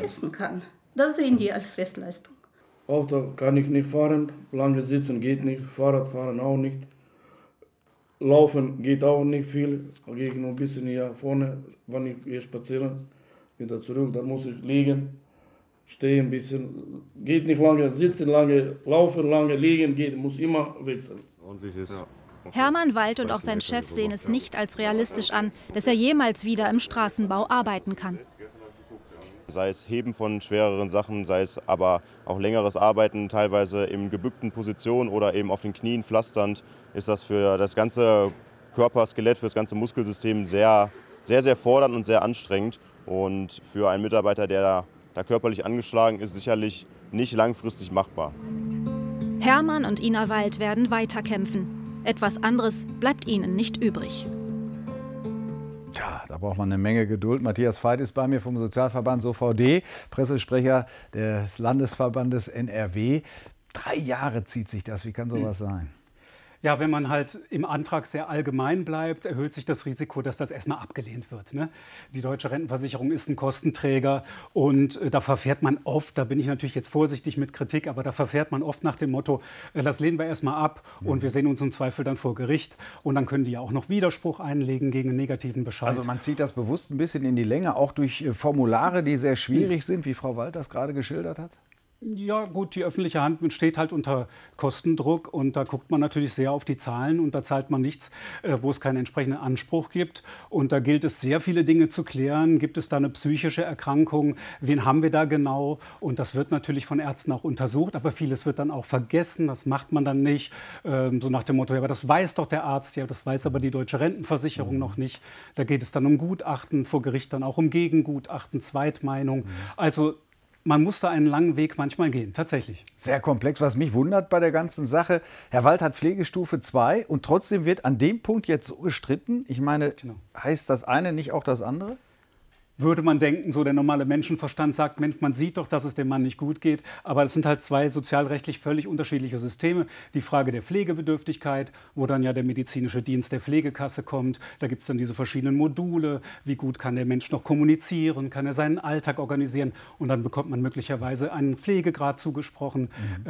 essen kann. Das sehen die als Restleistung. Auto kann ich nicht fahren, lange sitzen geht nicht, Fahrrad fahren auch nicht. Laufen geht auch nicht viel, gehe ich nur ein bisschen hier vorne, wenn ich gehe spazieren, wieder zurück, dann muss ich liegen, stehen ein bisschen, geht nicht lange, sitzen lange, laufen lange, liegen geht, muss immer wechseln. Hermann Wald und auch sein Chef sehen es nicht als realistisch an, dass er jemals wieder im Straßenbau arbeiten kann. Sei es Heben von schwereren Sachen, sei es aber auch längeres Arbeiten, teilweise in gebückten Positionen oder eben auf den Knien pflasternd, ist das für das ganze Körperskelett, für das ganze Muskelsystem sehr fordernd und sehr anstrengend. Und für einen Mitarbeiter, der da körperlich angeschlagen ist, sicherlich nicht langfristig machbar. Hermann und Ina Wald werden weiterkämpfen. Etwas anderes bleibt ihnen nicht übrig. Tja, da braucht man eine Menge Geduld. Matthias Veit ist bei mir vom Sozialverband SOVD, Pressesprecher des Landesverbandes NRW. 3 Jahre zieht sich das. Wie kann sowas sein? Ja, wenn man halt im Antrag sehr allgemein bleibt, erhöht sich das Risiko, dass das erstmal abgelehnt wird. Ne? Die Deutsche Rentenversicherung ist ein Kostenträger und da verfährt man oft, da bin ich natürlich jetzt vorsichtig mit Kritik, aber da verfährt man oft nach dem Motto, das lehnen wir erstmal ab und wir sehen uns im Zweifel dann vor Gericht und dann können die ja auch noch Widerspruch einlegen gegen einen negativen Bescheid. Also man zieht das bewusst ein bisschen in die Länge, auch durch Formulare, die sehr schwierig sind, wie Frau Wald das gerade geschildert hat? Ja gut, die öffentliche Hand steht halt unter Kostendruck und da guckt man natürlich sehr auf die Zahlen und da zahlt man nichts, wo es keinen entsprechenden Anspruch gibt. Und da gilt es, sehr viele Dinge zu klären. Gibt es da eine psychische Erkrankung? Wen haben wir da genau? Und das wird natürlich von Ärzten auch untersucht, aber vieles wird dann auch vergessen. Das macht man dann nicht. So nach dem Motto, ja, aber das weiß doch der Arzt, ja, das weiß aber die Deutsche Rentenversicherung noch nicht. Da geht es dann um Gutachten, vor Gericht dann auch um Gegengutachten, Zweitmeinung. Also man muss da einen langen Weg manchmal gehen, tatsächlich. Sehr komplex. Was mich wundert bei der ganzen Sache, Herr Wald hat Pflegestufe 2 und trotzdem wird an dem Punkt jetzt so gestritten. Ich meine, heißt das eine nicht auch das andere? Würde man denken, so der normale Menschenverstand sagt, Mensch, man sieht doch, dass es dem Mann nicht gut geht. Aber es sind halt 2 sozialrechtlich völlig unterschiedliche Systeme. Die Frage der Pflegebedürftigkeit, wo dann ja der medizinische Dienst der Pflegekasse kommt. Da gibt es dann diese verschiedenen Module. Wie gut kann der Mensch noch kommunizieren? Kann er seinen Alltag organisieren? Und dann bekommt man möglicherweise einen Pflegegrad zugesprochen.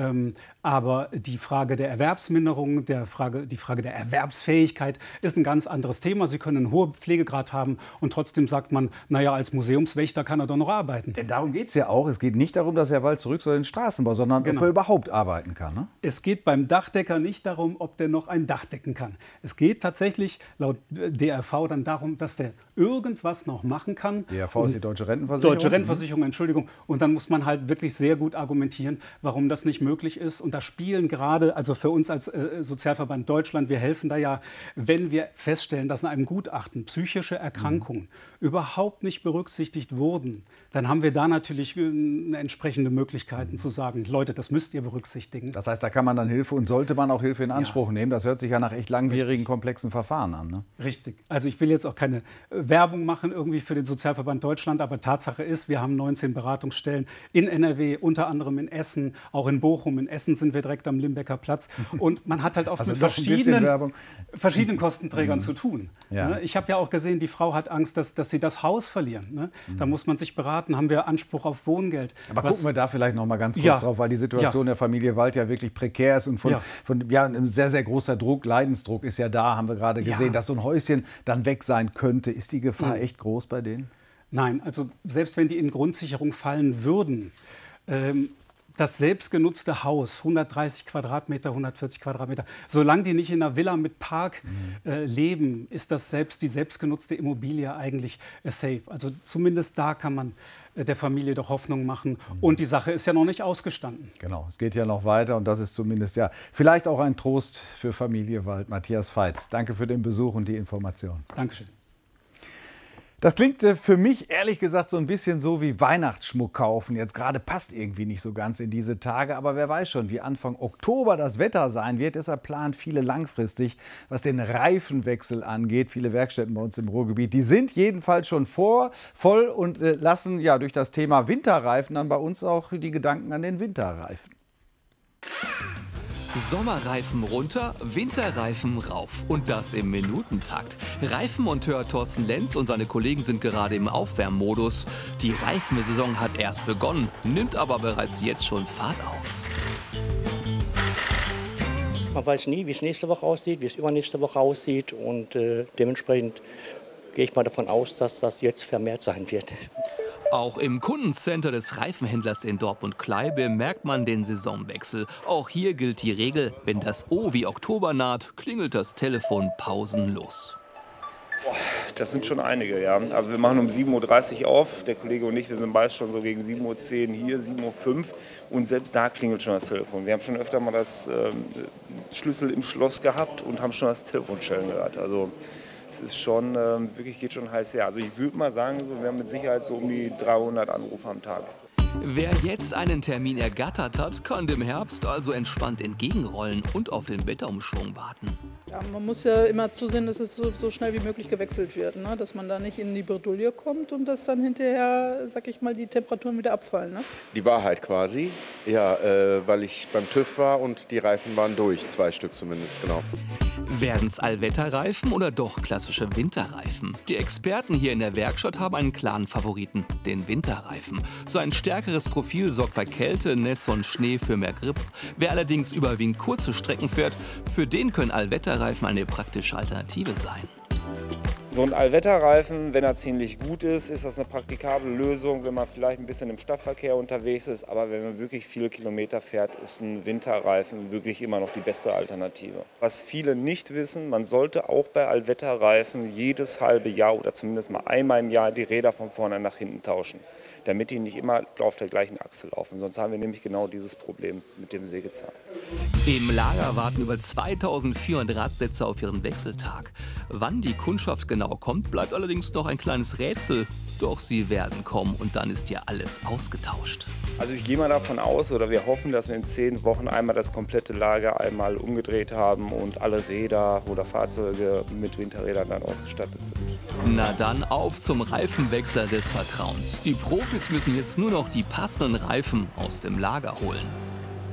Aber die Frage der Erwerbsminderung, die Frage der Erwerbsfähigkeit ist ein ganz anderes Thema. Sie können einen hohen Pflegegrad haben und trotzdem sagt man, naja, als Museumswächter kann er doch noch arbeiten. Denn darum geht es ja auch. Es geht nicht darum, dass Herr Wald zurück soll in den Straßenbau, sondern ob er überhaupt arbeiten kann. Ne? Es geht beim Dachdecker nicht darum, ob der noch ein Dach decken kann. Es geht tatsächlich laut DRV dann darum, dass der irgendwas noch machen kann. DRV ist die Deutsche Rentenversicherung. Deutsche Rentenversicherung, Entschuldigung. Und dann muss man halt wirklich sehr gut argumentieren, warum das nicht möglich ist. Und da spielen gerade, also für uns als Sozialverband Deutschland, wir helfen da ja, wenn wir feststellen, dass in einem Gutachten psychische Erkrankungen überhaupt nicht berücksichtigt wurden, dann haben wir da natürlich entsprechende Möglichkeiten zu sagen, Leute, das müsst ihr berücksichtigen. Das heißt, da kann man dann Hilfe und sollte man auch Hilfe in Anspruch nehmen. Das hört sich ja nach echt langwierigen, komplexen Verfahren an. Ne? Richtig. Also ich will jetzt auch keine Werbung machen irgendwie für den Sozialverband Deutschland, aber Tatsache ist, wir haben 19 Beratungsstellen in NRW, unter anderem in Essen, auch in Bochum. In Essen sind wir direkt am Limbecker Platz. Und man hat halt oft mit verschiedenen Kostenträgern zu tun. Ja. Ich habe ja auch gesehen, die Frau hat Angst, dass sie das Haus verlieren. Ne? Da muss man sich beraten, haben wir Anspruch auf Wohngeld. Aber gucken wir da vielleicht noch mal ganz kurz drauf, weil die Situation der Familie Wald ja wirklich prekär ist und von einem sehr, sehr großer Druck, Leidensdruck ist ja da, haben wir gerade gesehen, dass so ein Häuschen dann weg sein könnte. Ist die Gefahr echt groß bei denen? Nein, also selbst wenn die in Grundsicherung fallen würden, das selbstgenutzte Haus, 130 Quadratmeter, 140 Quadratmeter, solange die nicht in einer Villa mit Park leben, ist das die selbstgenutzte Immobilie eigentlich safe. Also zumindest da kann man der Familie doch Hoffnung machen. Und die Sache ist ja noch nicht ausgestanden. Genau, es geht ja noch weiter und das ist zumindest vielleicht auch ein Trost für Familie Wald. Matthias Veit, danke für den Besuch und die Information. Dankeschön. Das klingt für mich ehrlich gesagt so ein bisschen so wie Weihnachtsschmuck kaufen. Jetzt gerade passt irgendwie nicht so ganz in diese Tage, aber wer weiß schon, wie Anfang Oktober das Wetter sein wird. Deshalb planen viele langfristig, was den Reifenwechsel angeht. Viele Werkstätten bei uns im Ruhrgebiet, die sind jedenfalls schon voll und lassen durch das Thema Winterreifen dann bei uns auch die Gedanken an den Winterreifen. Sommerreifen runter, Winterreifen rauf. Und das im Minutentakt. Reifenmonteur Thorsten Lenz und seine Kollegen sind gerade im Aufwärmmodus. Die Reifensaison hat erst begonnen, nimmt aber bereits jetzt schon Fahrt auf. Man weiß nie, wie es nächste Woche aussieht, wie es übernächste Woche aussieht. Und dementsprechend gehe ich mal davon aus, dass das jetzt vermehrt sein wird. Auch im Kundencenter des Reifenhändlers in Dortmund-Klei merkt man den Saisonwechsel. Auch hier gilt die Regel, wenn das O wie Oktober naht, klingelt das Telefon pausenlos. Das sind schon einige, ja. Also wir machen um 7:30 Uhr auf, der Kollege und ich, wir sind meist schon so gegen 7:10 Uhr hier, 7:05 Uhr und selbst da klingelt schon das Telefon. Wir haben schon öfter mal das Schlüssel im Schloss gehabt und haben schon das Telefon schellen gehört. Also es ist schon, wirklich geht schon heiß her. Also ich würde mal sagen, so, wir haben mit Sicherheit so um die 300 Anrufe am Tag. Wer jetzt einen Termin ergattert hat, kann dem Herbst also entspannt entgegenrollen und auf den Wetterumschwung warten. Ja, man muss ja immer zusehen, dass es so schnell wie möglich gewechselt wird, ne? Dass man da nicht in die Bredouille kommt und dass dann hinterher, sag ich mal, die Temperaturen wieder abfallen. Ne? Die Wahrheit quasi, ja, weil ich beim TÜV war und die Reifen waren durch, 2 Stück zumindest, genau. Werden's Allwetterreifen oder doch klassische Winterreifen? Die Experten hier in der Werkstatt haben einen klaren Favoriten, den Winterreifen. Sein stärkeres Profil sorgt bei Kälte, Nässe und Schnee für mehr Grip. Wer allerdings überwiegend kurze Strecken fährt, für den können Allwetterreifen eine praktische Alternative sein. So ein Allwetterreifen, wenn er ziemlich gut ist, ist das eine praktikable Lösung, wenn man vielleicht ein bisschen im Stadtverkehr unterwegs ist. Aber wenn man wirklich viele Kilometer fährt, ist ein Winterreifen wirklich immer noch die beste Alternative. Was viele nicht wissen, man sollte auch bei Allwetterreifen jedes halbe Jahr oder zumindest mal einmal im Jahr die Räder von vorne nach hinten tauschen, damit die nicht immer auf der gleichen Achse laufen. Sonst haben wir nämlich genau dieses Problem mit dem Sägezahn. Im Lager warten über 2400 Radsätze auf ihren Wechseltag. Wann die Kundschaft genau kommt, bleibt allerdings noch ein kleines Rätsel. Doch sie werden kommen und dann ist hier alles ausgetauscht. Also ich gehe mal davon aus, oder wir hoffen, dass wir in 10 Wochen einmal das komplette Lager einmal umgedreht haben und alle Räder oder Fahrzeuge mit Winterrädern dann ausgestattet sind. Na dann auf zum Reifenwechsler des Vertrauens. Die Profis müssen jetzt nur noch die passenden Reifen aus dem Lager holen.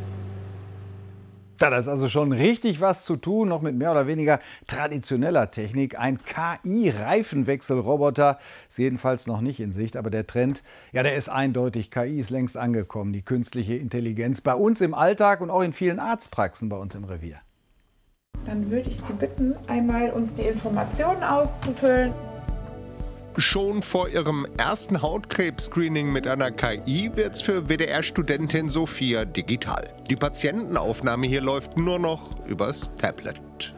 Da ist also schon richtig was zu tun, noch mit mehr oder weniger traditioneller Technik. Ein KI-Reifenwechselroboter ist jedenfalls noch nicht in Sicht, aber der Trend, ja, der ist eindeutig. KI ist längst angekommen, die künstliche Intelligenz bei uns im Alltag und auch in vielen Arztpraxen bei uns im Revier. Dann würde ich Sie bitten, einmal uns die Informationen auszufüllen. Schon vor ihrem ersten Hautkrebs-Screening mit einer KI wird's für WDR-Studentin Sophia digital. Die Patientenaufnahme hier läuft nur noch übers Tablet.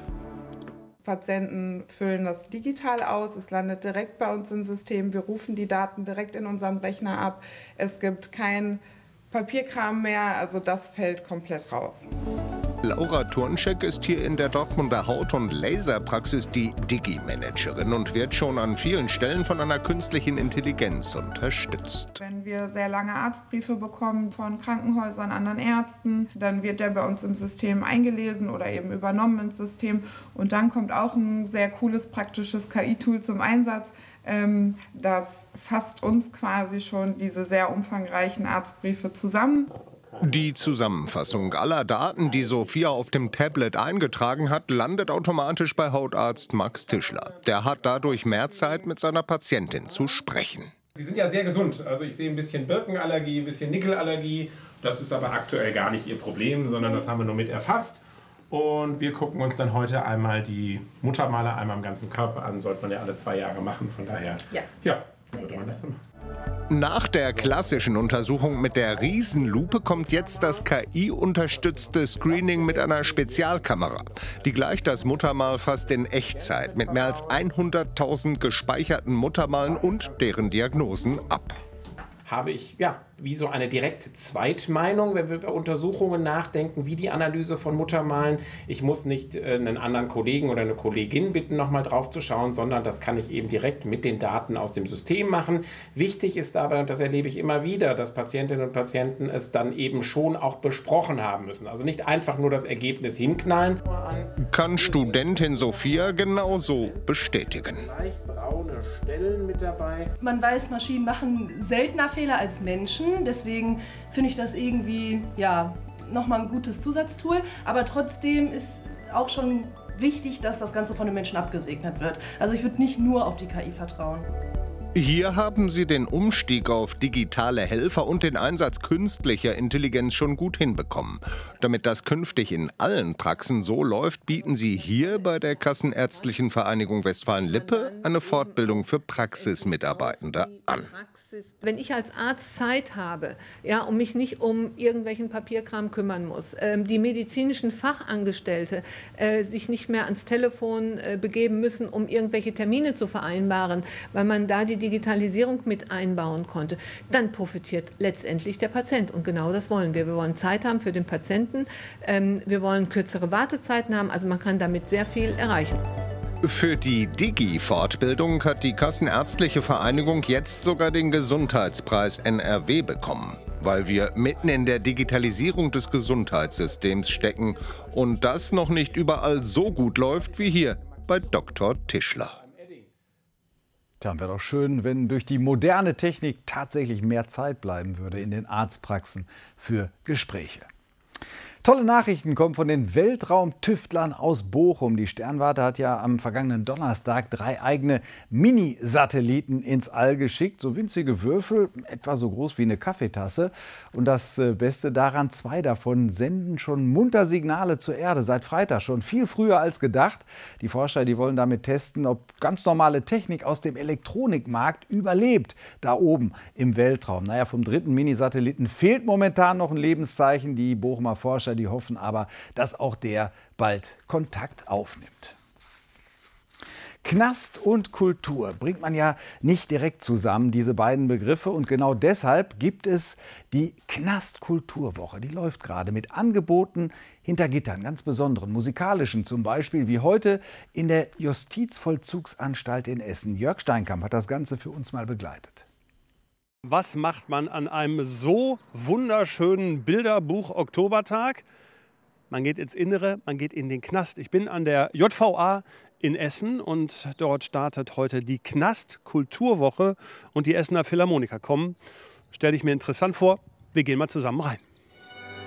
Patienten füllen das digital aus, es landet direkt bei uns im System, wir rufen die Daten direkt in unserem Rechner ab. Es gibt kein Papierkram mehr, also das fällt komplett raus. Laura Turnschek ist hier in der Dortmunder Haut- und Laserpraxis die Digi-Managerin und wird schon an vielen Stellen von einer künstlichen Intelligenz unterstützt. Wenn wir sehr lange Arztbriefe bekommen von Krankenhäusern, anderen Ärzten, dann wird der bei uns im System eingelesen oder eben übernommen ins System. Und dann kommt auch ein sehr cooles, praktisches KI-Tool zum Einsatz. Das fasst uns quasi schon diese sehr umfangreichen Arztbriefe zusammen. Die Zusammenfassung aller Daten, die Sophia auf dem Tablet eingetragen hat, landet automatisch bei Hautarzt Max Tischler. Der hat dadurch mehr Zeit, mit seiner Patientin zu sprechen. Sie sind ja sehr gesund. Also ich sehe ein bisschen Birkenallergie, ein bisschen Nickelallergie. Das ist aber aktuell gar nicht Ihr Problem, sondern das haben wir nur mit erfasst. Und wir gucken uns dann heute einmal die Muttermale einmal im ganzen Körper an. Sollte man ja alle 2 Jahre machen. Von daher, ja würde man das dann machen. Nach der klassischen Untersuchung mit der Riesenlupe kommt jetzt das KI-unterstützte Screening mit einer Spezialkamera. Die gleicht das Muttermal fast in Echtzeit mit mehr als 100.000 gespeicherten Muttermalen und deren Diagnosen ab. Habe ich wie so eine direkte Zweitmeinung, wenn wir über Untersuchungen nachdenken, wie die Analyse von Muttermalen. Ich muss nicht einen anderen Kollegen oder eine Kollegin bitten, nochmal drauf zu schauen, sondern das kann ich eben direkt mit den Daten aus dem System machen. Wichtig ist aber, und das erlebe ich immer wieder, dass Patientinnen und Patienten es dann eben schon auch besprochen haben müssen. Also nicht einfach nur das Ergebnis hinknallen. Kann Studentin Sophia genauso bestätigen. Leicht braune Stellen mit dabei. Man weiß, Maschinen machen seltener Fehler als Menschen. Deswegen finde ich das irgendwie nochmal ein gutes Zusatztool, aber trotzdem ist auch schon wichtig, dass das Ganze von den Menschen abgesegnet wird. Also ich würde nicht nur auf die KI vertrauen. Hier haben Sie den Umstieg auf digitale Helfer und den Einsatz künstlicher Intelligenz schon gut hinbekommen. Damit das künftig in allen Praxen so läuft, bieten Sie hier bei der Kassenärztlichen Vereinigung Westfalen-Lippe eine Fortbildung für Praxismitarbeitende an. Wenn ich als Arzt Zeit habe, ja, und mich nicht um irgendwelchen Papierkram kümmern muss, die medizinischen Fachangestellte sich nicht mehr ans Telefon begeben müssen, um irgendwelche Termine zu vereinbaren, weil man da die Digitalisierung mit einbauen konnte, dann profitiert letztendlich der Patient. Und genau das wollen wir. Wir wollen Zeit haben für den Patienten, wir wollen kürzere Wartezeiten haben, also man kann damit sehr viel erreichen. Für die Digi-Fortbildung hat die Kassenärztliche Vereinigung jetzt sogar den Gesundheitspreis NRW bekommen, weil wir mitten in der Digitalisierung des Gesundheitssystems stecken und das noch nicht überall so gut läuft wie hier bei Dr. Tischler. Tja, wäre doch schön, wenn durch die moderne Technik tatsächlich mehr Zeit bleiben würde in den Arztpraxen für Gespräche. Tolle Nachrichten kommen von den Weltraumtüftlern aus Bochum. Die Sternwarte hat ja am vergangenen Donnerstag 3 eigene Mini-Satelliten ins All geschickt. So winzige Würfel, etwa so groß wie eine Kaffeetasse. Und das Beste daran, 2 davon senden schon munter Signale zur Erde. Seit Freitag schon, viel früher als gedacht. Die Forscher, die wollen damit testen, ob ganz normale Technik aus dem Elektronikmarkt überlebt. Da oben im Weltraum. Naja, vom 3. Mini-Satelliten fehlt momentan noch ein Lebenszeichen. Die Bochumer Forscher, die hoffen aber, dass auch der bald Kontakt aufnimmt. Knast und Kultur bringt man ja nicht direkt zusammen, diese beiden Begriffe. Und genau deshalb gibt es die Knast-Kulturwoche. Die läuft gerade mit Angeboten hinter Gittern, ganz besonderen, musikalischen zum Beispiel, wie heute in der Justizvollzugsanstalt in Essen. Jörg Steinkamp hat das Ganze für uns mal begleitet. Was macht man an einem so wunderschönen Bilderbuch-Oktobertag? Man geht ins Innere, man geht in den Knast. Ich bin an der JVA in Essen und dort startet heute die Knast-Kulturwoche und die Essener Philharmoniker kommen. Stelle ich mir interessant vor, wir gehen mal zusammen rein.